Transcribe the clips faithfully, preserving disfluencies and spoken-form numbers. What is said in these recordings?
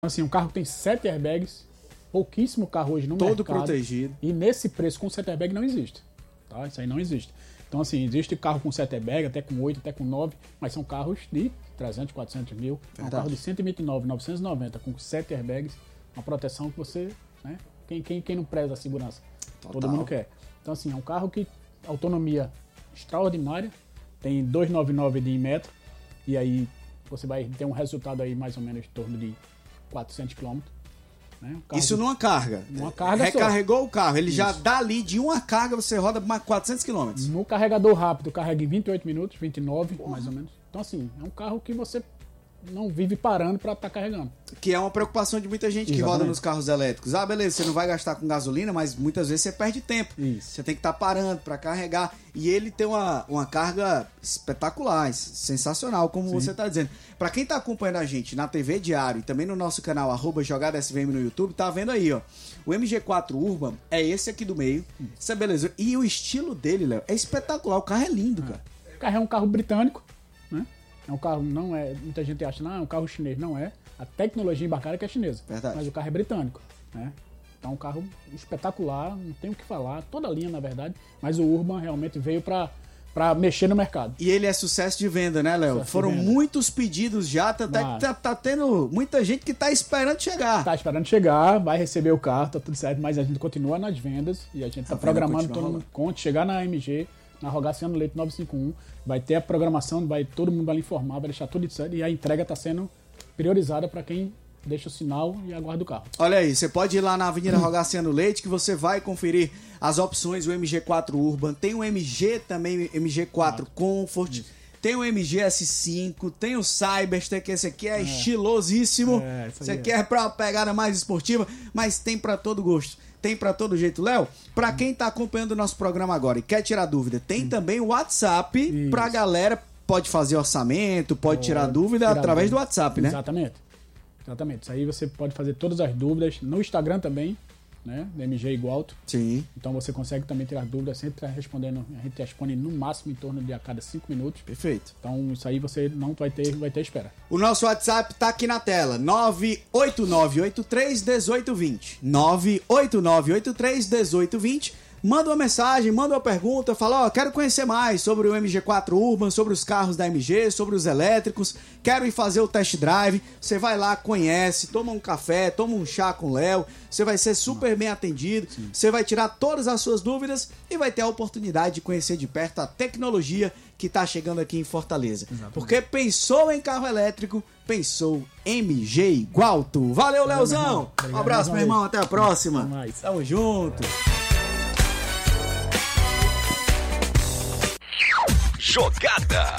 Assim, um carro que tem sete airbags, pouquíssimo carro hoje no Todo mercado. Todo protegido. E nesse preço com sete airbags não existe. Tá? Isso aí não existe. Então, assim, existe carro com sete airbags, até com oito, até com nove, mas são carros de trezentos, quatrocentos mil. É um carro de cento e vinte e nove, novecentos e noventa com sete airbags, uma proteção que você, né? Quem, quem, quem não preza a segurança? Total. Todo mundo quer. Então, assim, é um carro que autonomia extraordinária, tem duzentos e noventa e nove de metro, e aí você vai ter um resultado aí mais ou menos em torno de quatrocentos quilômetros. Né? Um Isso de... numa carga. Numa carga Recarregou só. o carro, ele Isso. já dá ali de uma carga, você roda mais quatrocentos quilômetros. No carregador rápido, carrega em vinte e oito minutos, vinte e nove, Porra. mais ou menos. Então, assim, é um carro que você não vive parando para estar tá carregando. Que é uma preocupação de muita gente. Exatamente. Que roda nos carros elétricos. Ah, beleza, você não vai gastar com gasolina, mas muitas vezes você perde tempo. Isso. Você tem que estar tá parando para carregar. E ele tem uma, uma carga espetacular, sensacional, como Sim. você está dizendo. Para quem está acompanhando a gente na T V Diário e também no nosso canal arroba Jogada S V M no YouTube, tá vendo aí, ó. O M G quatro Urban é esse aqui do meio. Isso é beleza. E o estilo dele, Léo, é espetacular. O carro é lindo, cara. O carro é um carro britânico, né? É um carro, não é. Muita gente acha, não, é um carro chinês. Não é. A tecnologia embarcada que é chinesa. Verdade. Mas o carro é britânico, né? Então é um carro espetacular, não tem o que falar. Toda a linha, na verdade. Mas o Urban realmente veio para para mexer no mercado. E ele é sucesso de venda, né, Léo? Foram muitos pedidos já, tá, tá, tá, tá tendo muita gente que tá esperando chegar. Tá esperando chegar, vai receber o carro, tá tudo certo, mas a gente continua nas vendas e a gente tá a programando todo mundo conte, chegar na A M G, na Rogaciano Leite novecentos e cinquenta e um, vai ter a programação, vai, todo mundo vai lhe informar, vai deixar tudo certo e a entrega tá sendo priorizada para quem deixa o sinal e aguarda o carro. Olha aí, você pode ir lá na Avenida Rogaciano Leite que você vai conferir as opções, o M G quatro Urban, tem o M G também, M G quatro ah, Comfort, isso. Tem o M G S cinco, tem o Cyberster, que esse aqui é, é. estilosíssimo, é, esse aqui é, é pra pegada mais esportiva, mas tem pra todo gosto. Tem pra todo jeito. Léo, pra quem tá acompanhando o nosso programa agora e quer tirar dúvida, tem hum. também o WhatsApp Isso. pra galera, pode fazer orçamento, pode, pode tirar dúvida tirar através dúvida. do WhatsApp, né? Exatamente. Exatamente. Isso aí você pode fazer todas as dúvidas no Instagram também, né? Do M G Igualto. Sim. Então você consegue também tirar dúvidas, sempre respondendo. A gente responde no máximo em torno de a cada cinco minutos. Perfeito. Então isso aí você não vai ter, vai ter espera. O nosso WhatsApp tá aqui na tela. nove oito nove oito três um oito dois zero. nove oito nove oito três um oito dois zero. Manda uma mensagem, manda uma pergunta, fala, ó, quero conhecer mais sobre o M G quatro Urban, sobre os carros da M G, sobre os elétricos, quero ir fazer o test drive. Você vai lá, conhece, toma um café, toma um chá com o Léo, você vai ser super bem atendido, Sim. Você vai tirar todas as suas dúvidas e vai ter a oportunidade de conhecer de perto a tecnologia que tá chegando aqui em Fortaleza. Exatamente. Porque pensou em carro elétrico, pensou M G Igualto. Valeu, Leozão! Um abraço, meu irmão, até a próxima. Tamo junto. Jogada.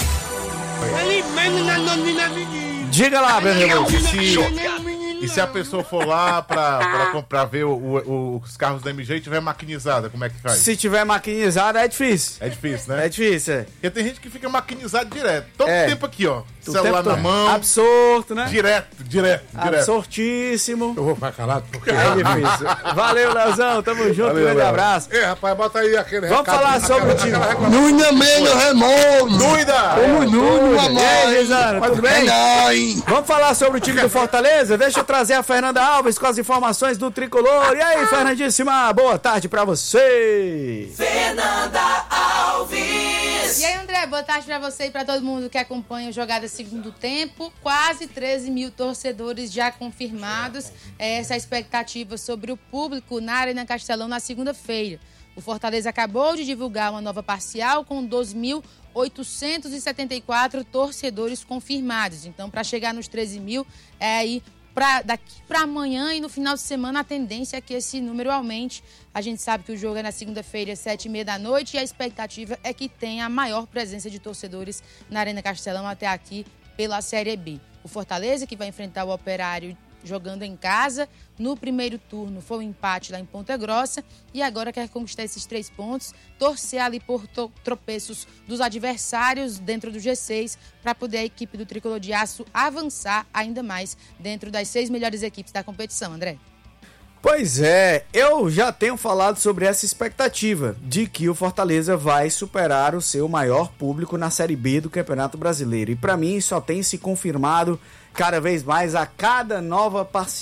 Diga lá, meu irmão. E se a pessoa for lá pra, pra comprar, ver o, o, os carros da M G e tiver maquinizada, como é que faz? Se tiver maquinizada, é difícil. É difícil, né? É difícil, é. Porque tem gente que fica maquinizado direto. Todo é. tempo aqui, ó. O celular na mão. Absorto, né? Direto, direto, direto. Absortíssimo. Eu vou ficar calado porque... É difícil. Valeu, Leozão. Tamo junto. Valeu, grande Léo. Abraço. Ei, rapaz, bota aí aquele Vamos recado. falar sobre o time. Nuina Menho Remono. Nuida. Como Nuno, mamãe. Tudo bem? Vamos falar sobre o time do Fortaleza? Deixa eu trazer a Fernanda Alves com as informações do Tricolor. E aí, Fernandíssima, boa tarde pra você. Fernanda Alves. E aí, André, boa tarde pra você e pra todo mundo que acompanha o Jogada Segundo Tempo. Quase treze mil torcedores já confirmados. Essa é a expectativa sobre o público na Arena Castelão na segunda-feira. O Fortaleza acabou de divulgar uma nova parcial com dois mil oitocentos e setenta e quatro torcedores confirmados. Então, para chegar nos treze mil, é aí pra, daqui para amanhã e no final de semana a tendência é que esse número aumente. A gente sabe que o jogo é na segunda-feira, às sete e meia da noite, e a expectativa é que tenha a maior presença de torcedores na Arena Castelão até aqui pela Série B. O Fortaleza, que vai enfrentar o Operário jogando em casa, no primeiro turno foi um empate lá em Ponta Grossa e agora quer conquistar esses três pontos, torcer ali por tropeços dos adversários dentro do G seis para poder a equipe do Tricolor de Aço avançar ainda mais dentro das seis melhores equipes da competição, André. Pois é, eu já tenho falado sobre essa expectativa de que o Fortaleza vai superar o seu maior público na Série B do Campeonato Brasileiro. E para mim só tem se confirmado cada vez mais a cada nova parcial.